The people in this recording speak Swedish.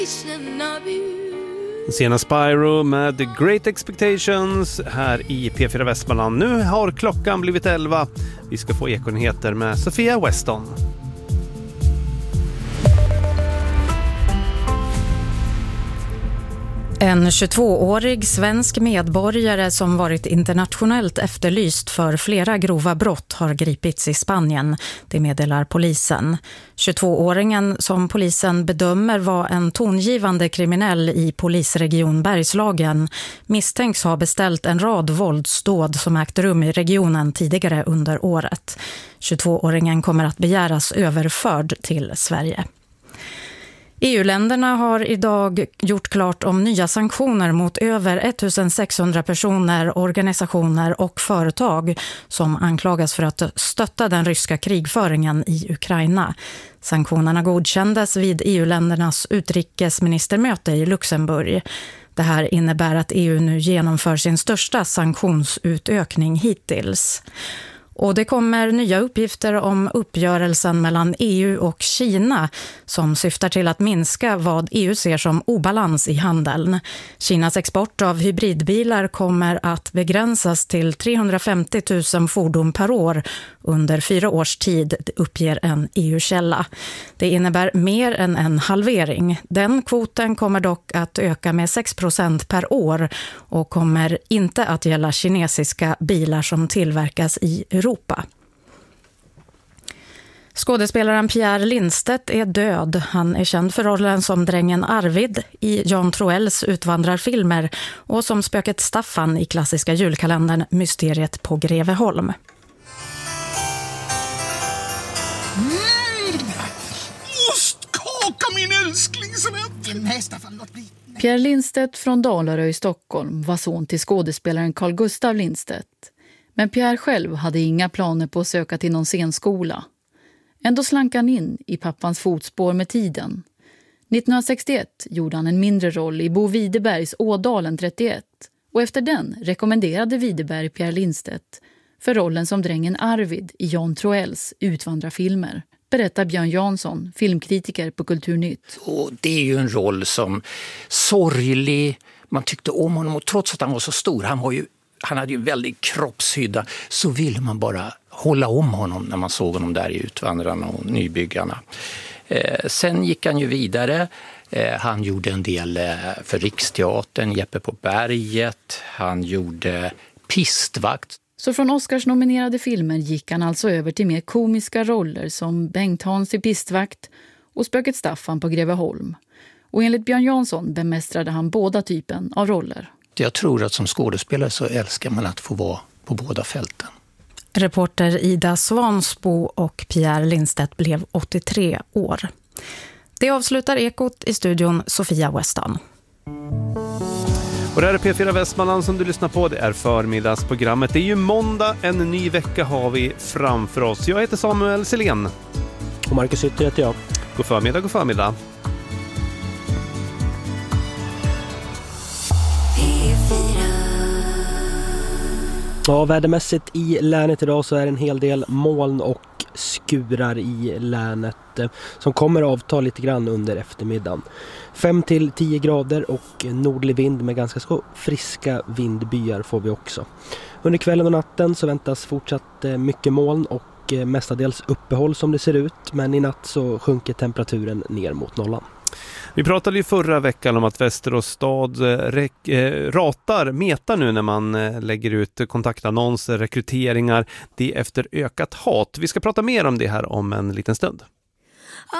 Sena Spyro med The Great Expectations här i P4 Västmanland. Nu har klockan blivit 11. Vi ska få ekonyheter med Sofia Weston. En 22-årig svensk medborgare som varit internationellt efterlyst för flera grova brott har gripits i Spanien, det meddelar polisen. 22-åringen som polisen bedömer var en tongivande kriminell i polisregion Bergslagen misstänks ha beställt en rad våldsdåd som ägt rum i regionen tidigare under året. 22-åringen kommer att begäras överförd till Sverige. EU-länderna har idag gjort klart om nya sanktioner mot över 1600 personer, organisationer och företag som anklagas för att stötta den ryska krigföringen i Ukraina. Sanktionerna godkändes vid EU-ländernas utrikesministermöte i Luxemburg. Det här innebär att EU nu genomför sin största sanktionsutökning hittills. Och det kommer nya uppgifter om uppgörelsen mellan EU och Kina som syftar till att minska vad EU ser som obalans i handeln. Kinas export av hybridbilar kommer att begränsas till 350 000 fordon per år under 4 års tid, uppger en EU-källa. Det innebär mer än en halvering. Den kvoten kommer dock att öka med 6% per år och kommer inte att gälla kinesiska bilar som tillverkas i Europa. Skådespelaren Pierre Lindstedt är död. Han är känd för rollen som drängen Arvid i Jan Troells utvandrarfilmer och som spöket Staffan i klassiska julkalendern Mysteriet på Greveholm. Ostkaka min älskling som nej, Staffan, låt bli. Pierre Lindstedt från Dalarö i Stockholm var son till skådespelaren Carl Gustav Lindstedt. Men Pierre själv hade inga planer på att söka till någon scenskola. Ändå slank han in i pappans fotspår med tiden. 1961 gjorde han en mindre roll i Bo Widerbergs Ådalen 31 och efter den rekommenderade Widerberg Pierre Lindstedt för rollen som drängen Arvid i Jan Troells utvandrarfilmer, berättar Björn Jansson, filmkritiker på Kulturnytt. Och det är ju en roll som sorglig, man tyckte om honom och trots att han var så stor, han hade ju väldigt kroppshydda, så ville man bara hålla om honom när man såg honom där i Utvandrarna och Nybyggarna. Sen gick han ju vidare. Han gjorde en del för Riksteatern, Jeppe på berget. Han gjorde Pistvakt. Så från Oscars-nominerade filmer gick han alltså över till mer komiska roller som Bengt Hans i Pistvakt och spöket Staffan på Greveholm. Och enligt Björn Jansson bemästrade han båda typen av roller. Jag tror att som skådespelare så älskar man att få vara på båda fälten. Reporter Ida Svansbo och Pierre Lindstedt blev 83 år. Det avslutar Ekot, i studion Sofia Weston. Och det här är P4 Västmanland som du lyssnar på. Det är förmiddagsprogrammet. Det är ju måndag, en ny vecka har vi framför oss. Jag heter Samuel Selén. Och Marcus Ytter heter jag. God förmiddag, god förmiddag. Ja, vädermässigt i länet idag så är det en hel del moln och skurar i länet som kommer avta lite grann under eftermiddagen. 5-10 grader och nordlig vind med ganska så friska vindbyar får vi också. Under kvällen och natten så väntas fortsatt mycket moln och mestadels uppehåll som det ser ut, men i natt så sjunker temperaturen ner mot nollan. Vi pratade ju förra veckan om att Västerås stad metar nu när man lägger ut kontaktannonser, rekryteringar, det efter ökat hat. Vi ska prata mer om det här om en liten stund.